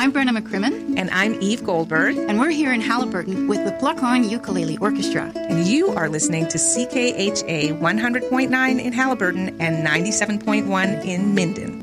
I'm Brenna McCrimmon. And I'm Eve Goldberg. And we're here in Haliburton with the Pluck-Horn Ukulele Orchestra. And you are listening to CKHA 100.9 in Haliburton and 97.1 in Minden.